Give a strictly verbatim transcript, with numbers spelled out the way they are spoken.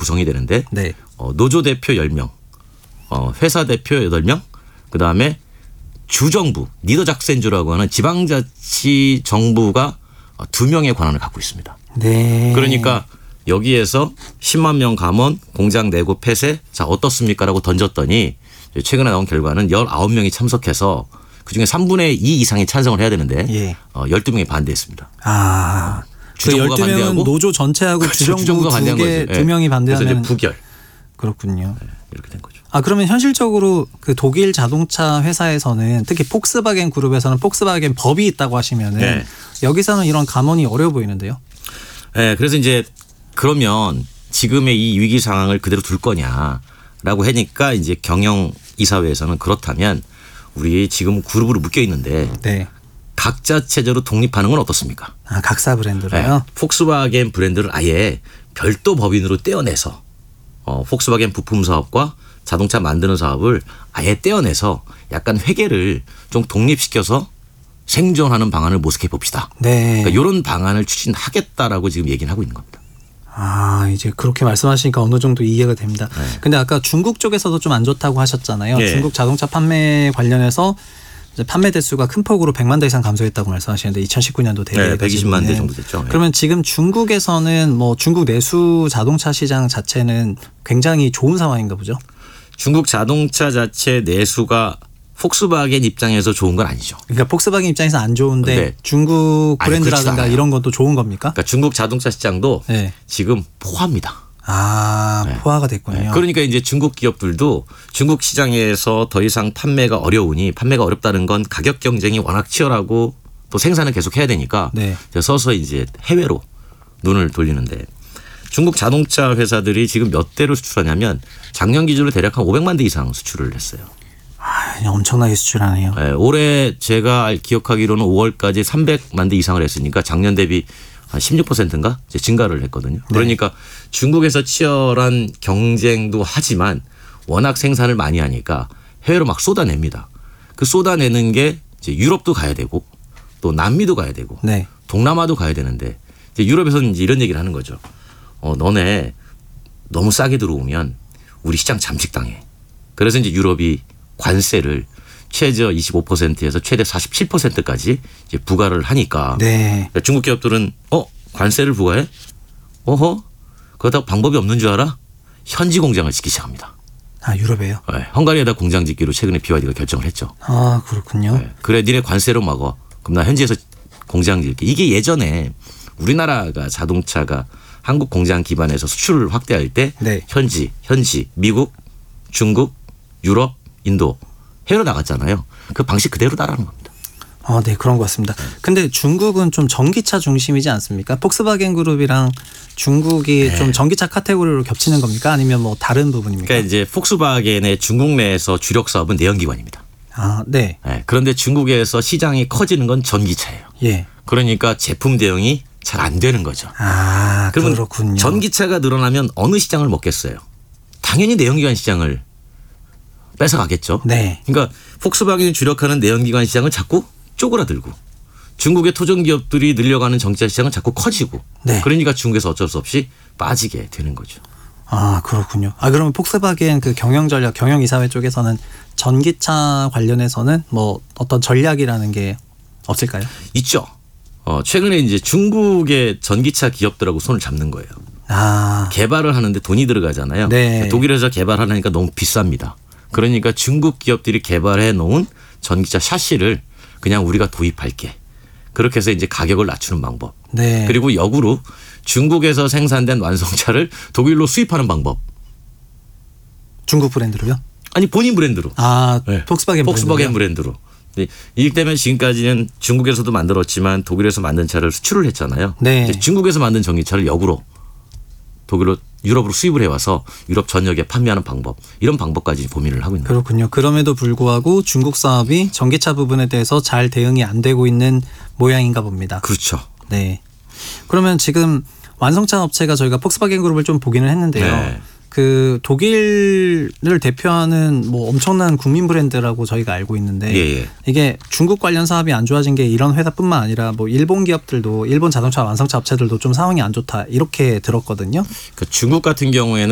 구성이 되는데 네. 어, 노조 대표 열 명, 어, 회사 대표 여덟 명, 그다음에 주정부 니더작센주라고 하는 지방자치 정부가 두 명의 권한을 갖고 있습니다. 네. 그러니까 여기에서 십만 명 감원, 공장 내고 폐쇄, 자 어떻습니까라고 던졌더니 최근에 나온 결과는 열아홉 명이 참석해서 그중에 삼분의 이 이상이 찬성을 해야 되는데 예. 어, 열두 명이 반대했습니다. 아, 주정부가 그 열두 명은 반대하고 노조 전체하고 그렇죠. 주정부 주정부가 반대한 두 개, 거죠. 두 예. 명이 반대하는. 그래서 이제 부결. 그렇군요. 네, 이렇게 된 거죠. 아, 그러면 현실적으로 그 독일 자동차 회사에서는 특히 폭스바겐 그룹에서는 폭스바겐 법이 있다고 하시면은 네. 여기서는 이런 감원이 어려워 보이는데요. 네, 그래서 이제 그러면 지금의 이 위기 상황을 그대로 둘 거냐라고 하니까 이제 경영 이사회에서는 그렇다면 우리 지금 그룹으로 묶여 있는데 네. 각자 체제로 독립하는 건 어떻습니까? 아, 각사 브랜드로요? 네, 폭스바겐 브랜드를 아예 별도 법인으로 떼어내서 어, 폭스바겐 부품 사업과 자동차 만드는 사업을 아예 떼어내서 약간 회계를 좀 독립시켜서 생존하는 방안을 모색해 봅시다. 네. 그러니까 이런 방안을 추진하겠다라고 지금 얘기는 하고 있는 겁니다. 아, 이제 그렇게 말씀하시니까 어느 정도 이해가 됩니다. 네. 근데 아까 중국 쪽에서도 좀 안 좋다고 하셨잖아요. 네. 중국 자동차 판매 관련해서 이제 판매 대수가 큰 폭으로 백만 대 이상 감소했다고 말씀하시는데 이천십구 년도 대비해 네, 백이십만 대 정도 됐죠. 네. 그러면 지금 중국에서는 뭐 중국 내수 자동차 시장 자체는 굉장히 좋은 상황인가 보죠? 중국 자동차 자체 내수가 폭스바겐 입장에서 좋은 건 아니죠. 그러니까 폭스바겐 입장에서 안 좋은데 네. 중국 아니, 브랜드라든가 그렇지도 이런 것도 좋은 겁니까? 그러니까 중국 자동차 시장도 네. 지금 포화입니다. 아, 네. 포화가 됐군요. 네. 그러니까 이제 중국 기업들도 중국 시장에서 더 이상 판매가 어려우니 판매가 어렵다는 건 가격 경쟁이 워낙 치열하고 또 생산을 계속 해야 되니까 네. 서서히 이제 해외로 눈을 돌리는데 중국 자동차 회사들이 지금 몇 대를 수출하냐면 작년 기준으로 대략 한 오백만 대 이상 수출을 했어요. 아, 엄청나게 수출하네요. 네, 올해 제가 기억하기로는 오월까지 삼백만 대 이상을 했으니까 작년 대비 한 십육 퍼센트인가 이제 증가를 했거든요. 그러니까 네. 중국에서 치열한 경쟁도 하지만 워낙 생산을 많이 하니까 해외로 막 쏟아냅니다. 그 쏟아내는 게 이제 유럽도 가야 되고 또 남미도 가야 되고 네. 동남아도 가야 되는데 이제 유럽에서는 이제 이런 얘기를 하는 거죠. 어, 너네 너무 싸게 들어오면 우리 시장 잠식당해. 그래서 이제 유럽이 관세를 최저 이십오 퍼센트에서 최대 사십칠 퍼센트까지 이제 부과를 하니까 네. 중국 기업들은 어 관세를 부과해? 어허 그러다 방법이 없는 줄 알아? 현지 공장을 짓기 시작합니다. 아, 유럽에요? 네, 헝가리에다 공장 짓기로 최근에 비와이디가 결정을 했죠. 아, 그렇군요. 네, 그래 니네 관세로 막어. 그럼 나 현지에서 공장 짓게. 이게 예전에 우리나라가 자동차가 한국 공장 기반에서 수출을 확대할 때 네. 현지, 현지, 미국, 중국, 유럽, 인도 해외로 나갔잖아요. 그 방식 그대로 따라하는 겁니다. 아, 네, 그런 것 같습니다. 근데 중국은 좀 전기차 중심이지 않습니까? 폭스바겐 그룹이랑 중국이 네. 좀 전기차 카테고리로 겹치는 겁니까? 아니면 뭐 다른 부분입니까? 그러니까 이제 폭스바겐의 중국 내에서 주력 사업은 내연기관입니다. 아, 네. 네, 그런데 중국에서 시장이 커지는 건 전기차예요. 예. 그러니까 제품 대응이 잘 안 되는 거죠. 아, 그러면 그렇군요. 전기차가 늘어나면 어느 시장을 먹겠어요? 당연히 내연기관 시장을 뺏어가겠죠. 네. 그러니까 폭스바겐이 주력하는 내연기관 시장은 자꾸 쪼그라들고 중국의 토종 기업들이 늘려가는 전기차 시장은 자꾸 커지고 네. 그러니까 중국에서 어쩔 수 없이 빠지게 되는 거죠. 아, 그렇군요. 아, 그러면 폭스바겐 그 경영 전략, 경영 이사회 쪽에서는 전기차 관련해서는 뭐 어떤 전략이라는 게 없을까요? 있죠. 어, 최근에 이제 중국의 전기차 기업들하고 손을 잡는 거예요. 아, 개발을 하는데 돈이 들어가잖아요. 네. 독일에서 개발하려니까 너무 비쌉니다. 그러니까 중국 기업들이 개발해 놓은 전기차 샤시를 그냥 우리가 도입할게. 그렇게 해서 이제 가격을 낮추는 방법. 네. 그리고 역으로 중국에서 생산된 완성차를 독일로 수입하는 방법. 중국 브랜드로요? 아니 본인 브랜드로. 아, 네. 폭스바겐 폭스바겐 브랜드로요? 브랜드로. 네. 이기 때문에 지금까지는 중국에서도 만들었지만 독일에서 만든 차를 수출을 했잖아요. 네. 이제 중국에서 만든 전기차를 역으로 독일로 유럽으로 수입을 해와서 유럽 전역에 판매하는 방법 이런 방법까지 고민을 하고 있는 거예요. 그렇군요. 그럼에도 불구하고 중국 사업이 전기차 부분에 대해서 잘 대응이 안 되고 있는 모양인가 봅니다. 그렇죠. 네. 그러면 지금 완성차 업체가 저희가 폭스바겐 그룹을 좀 보기는 했는데요. 네. 그 독일을 대표하는 뭐 엄청난 국민 브랜드라고 저희가 알고 있는데 예, 예. 이게 중국 관련 사업이 안 좋아진 게 이런 회사뿐만 아니라 뭐 일본 기업들도 일본 자동차 완성차 업체들도 좀 상황이 안 좋다 이렇게 들었거든요. 그 중국 같은 경우에는